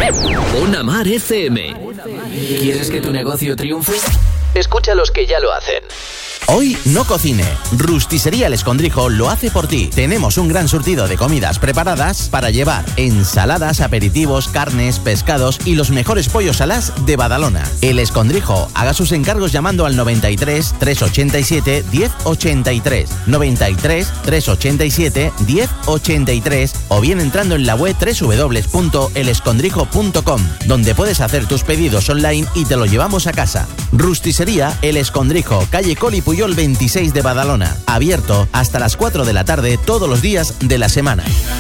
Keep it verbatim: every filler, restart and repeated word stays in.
Ona Mar F M. ¿Quieres que tu negocio triunfe? Escucha a los que ya lo hacen. Hoy no cocine. Rusticería El Escondrijo lo hace por ti. Tenemos un gran surtido de comidas preparadas para llevar: ensaladas, aperitivos, carnes, pescados y los mejores pollos alás de Badalona. El Escondrijo. Haga sus encargos llamando al noventa y tres, trescientos ochenta y siete, diez ochenta y tres, noventa y tres, trescientos ochenta y siete, diez ochenta y tres o bien entrando en la web doble u doble u doble u punto el escondrijo punto com, donde puedes hacer tus pedidos online y te lo llevamos a casa. Rusticería El Escondrijo, calle Coli Puyol veintiséis de Badalona. Abierto hasta las cuatro de la tarde todos los días de la semana.